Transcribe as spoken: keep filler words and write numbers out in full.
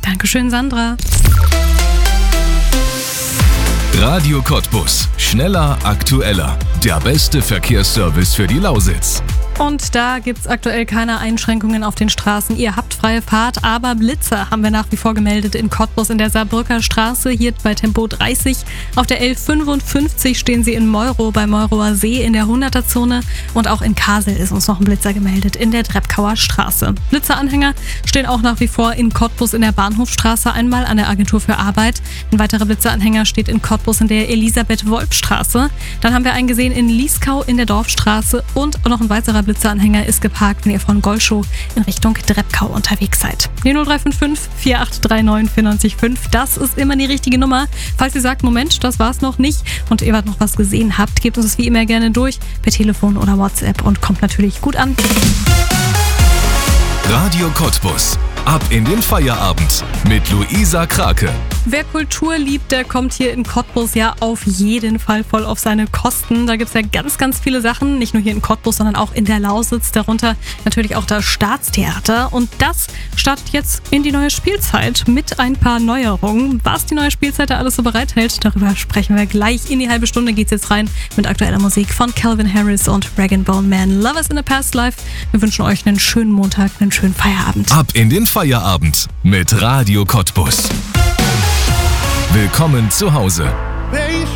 Dankeschön, Sandra. Radio Cottbus. Schneller, aktueller. Der beste Verkehrsservice für die Lausitz. Und da gibt's aktuell keine Einschränkungen auf den Straßen. Ihr habt freie Fahrt, aber Blitzer haben wir nach wie vor gemeldet in Cottbus in der Saarbrücker Straße, hier bei Tempo dreißig. Auf der elf fünfundfünfzig stehen sie in Meuro, bei Meuroer See in der hunderter-Zone. Und auch in Kasel ist uns noch ein Blitzer gemeldet, in der Treppkauer Straße. Blitzeranhänger stehen auch nach wie vor in Cottbus in der Bahnhofstraße, einmal an der Agentur für Arbeit. Ein weiterer Blitzeranhänger steht in Cottbus in der Elisabeth-Wolf-Straße. Dann haben wir einen gesehen in Lieskau in der Dorfstraße und noch ein weiterer Blitzeranhänger ist geparkt, wenn ihr von Golschow in Richtung Treppkau unterwegs seid. Die null drei fünf fünf, vier acht drei neun, vier neun fünf, das ist immer die richtige Nummer. Falls ihr sagt, Moment, das war's noch nicht und ihr noch was gesehen habt, gebt uns das wie immer gerne durch, per Telefon oder WhatsApp und kommt natürlich gut an. Radio Cottbus. Ab in den Feierabend mit Luisa Krake. Wer Kultur liebt, der kommt hier in Cottbus ja auf jeden Fall voll auf seine Kosten. Da gibt's ja ganz, ganz viele Sachen, nicht nur hier in Cottbus, sondern auch in der Lausitz. Darunter natürlich auch das Staatstheater. Und das startet jetzt in die neue Spielzeit mit ein paar Neuerungen. Was die neue Spielzeit da alles so bereithält, darüber sprechen wir gleich. In die halbe Stunde geht's jetzt rein mit aktueller Musik von Calvin Harris und Rag and Bone Man. Lovers in a Past Life. Wir wünschen euch einen schönen Montag, einen schönen Feierabend. Ab in den Feierabend mit Radio Cottbus. Willkommen zu Hause.